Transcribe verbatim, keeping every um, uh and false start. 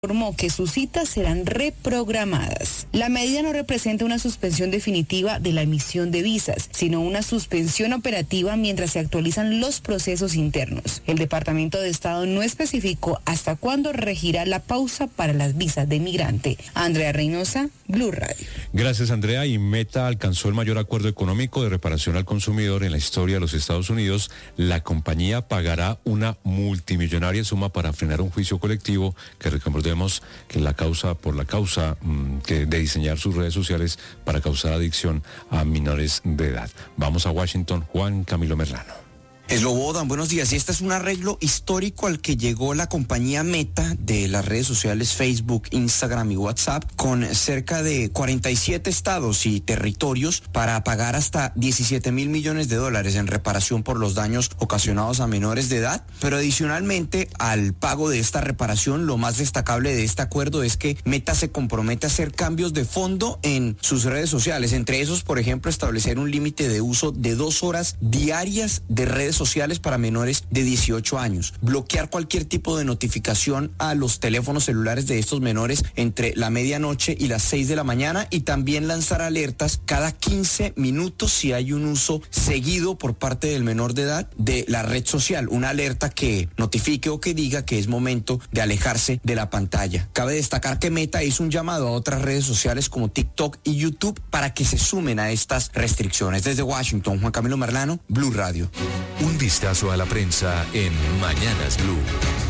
informó que sus citas serán reprogramadas. La medida no representa una suspensión definitiva de la emisión de visas, sino una suspensión operativa mientras se actualizan los procesos internos. El Departamento de Estado no especificó hasta cuándo regirá la pausa para las visas de migrante. Andrea Reynosa, Blue Radio. Gracias, Andrea. Y Meta alcanzó el mayor acuerdo económico de reparación al consumidor en la historia de los Estados Unidos. La compañía pagará una multimillonaria suma para frenar un juicio colectivo que, recordemos que la causa por la causa mmm, que de diseñar sus redes sociales para causar adicción a menores de edad. Vamos a Washington, Juan Camilo Merlano. Slobodan, buenos días. Y este es un arreglo histórico al que llegó la compañía Meta de las redes sociales Facebook, Instagram y WhatsApp con cerca de cuarenta y siete estados y territorios para pagar hasta diecisiete mil millones de dólares en reparación por los daños ocasionados a menores de edad. Pero adicionalmente al pago de esta reparación, lo más destacable de este acuerdo es que Meta se compromete a hacer cambios de fondo en sus redes sociales. Entre esos, por ejemplo, establecer un límite de uso de dos horas diarias de redes sociales sociales para menores de dieciocho años, bloquear cualquier tipo de notificación a los teléfonos celulares de estos menores entre la medianoche y las seis de la mañana y también lanzar alertas cada quince minutos si hay un uso seguido por parte del menor de edad de la red social, una alerta que notifique o que diga que es momento de alejarse de la pantalla. Cabe destacar que Meta hizo un llamado a otras redes sociales como TikTok y YouTube para que se sumen a estas restricciones. Desde Washington, Juan Camilo Merlano, Blue Radio. Un vistazo a la prensa en Mañanas Blue.